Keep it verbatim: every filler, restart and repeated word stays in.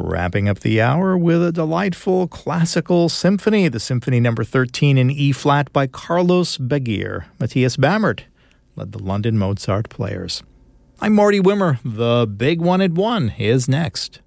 Wrapping up the hour with a delightful classical symphony, the Symphony Number thirteen in E-flat by Carlos Beguer. Matthias Bammert led the London Mozart Players. I'm Marty Wimmer. The Big One at One is next.